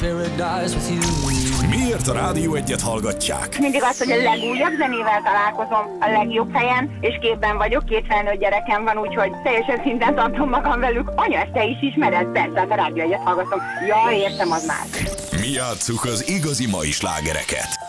paradise with you. Miért a Rádió Egyet hallgatják? Mindig az, hogy a legújabb zenével találkozom a legjobb helyen, és képben vagyok, 2 felnőtt gyerekem van, úgyhogy teljesen szinten tartom magam velük. Anya, ezt te is ismered? Persze, hát a Rádió Egyet hallgatom. Ja, értem, az már. Mi játsszuk az igazi mai slágereket.